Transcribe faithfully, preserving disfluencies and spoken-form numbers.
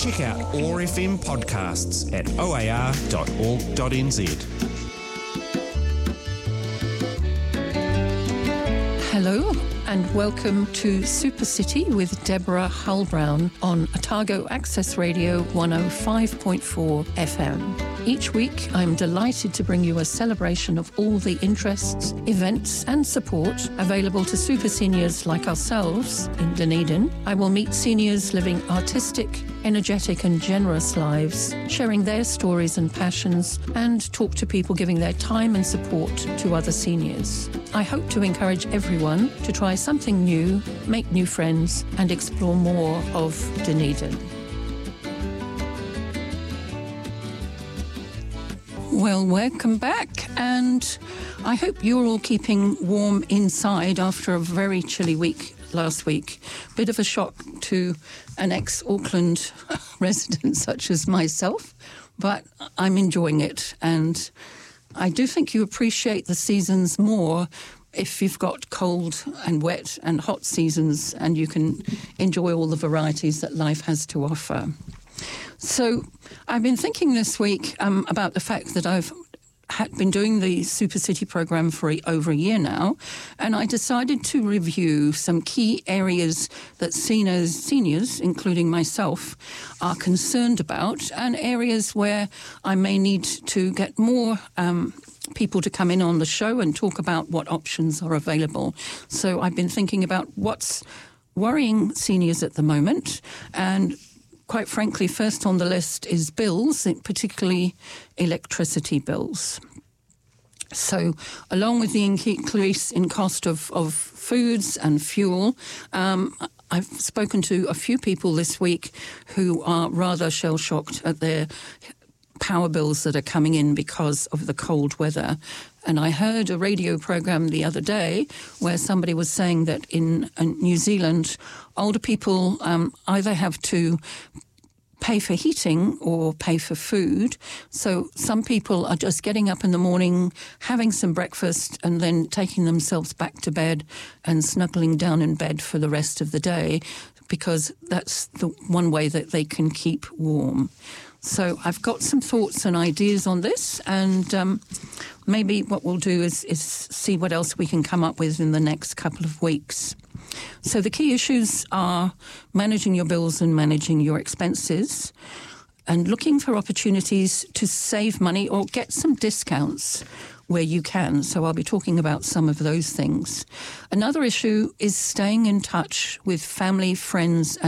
Check out O A R F M podcasts at o a r dot org dot n z. Hello and welcome to Super City with Deborah Hull-Brown on Otago Access Radio one oh five point four F M. Each week, I'm delighted to bring you a celebration of all the interests, events and support available to super seniors like ourselves in Dunedin. I will meet seniors living artistic, energetic and generous lives, sharing their stories and passions, and talk to people giving their time and support to other seniors. I hope to encourage everyone to try something new, make new friends, and explore more of Dunedin. Well, welcome back, and I hope you're all keeping warm inside after a very chilly week last week. Bit of a shock to an ex-Auckland resident such as myself, but I'm enjoying it, and I do think you appreciate the seasons more if you've got cold and wet and hot seasons, and you can enjoy all the varieties that life has to offer. So I've been thinking this week um, about the fact that I've had been doing the Super City program for over a year now, and I decided to review some key areas that seniors, seniors, including myself, are concerned about, and areas where I may need to get more um, people to come in on the show and talk about what options are available. So I've been thinking about what's worrying seniors at the moment, and quite frankly, first on the list is bills, particularly electricity bills. So along with the increase in cost of, of foods and fuel, um, I've spoken to a few people this week who are rather shell-shocked at their power bills that are coming in because of the cold weather. And I heard a radio program the other day where somebody was saying that in uh, New Zealand, older people um, either have to pay for heating or pay for food. So some people are just getting up in the morning, having some breakfast, and then taking themselves back to bed and snuggling down in bed for the rest of the day, because that's the one way that they can keep warm. So I've got some thoughts and ideas on this, and um, maybe what we'll do is, is see what else we can come up with in the next couple of weeks. So the key issues are managing your bills and managing your expenses, and looking for opportunities to save money or get some discounts where you can. So I'll be talking about some of those things. Another issue is staying in touch with family, friends, and